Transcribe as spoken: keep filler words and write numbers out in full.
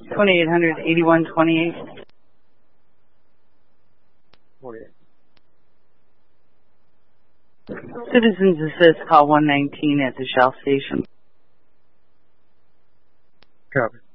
twenty-eight hundred, eighty-one twenty-eight. forty-eight. Citizens Assist, call one nineteen at the Shell Station. Copy.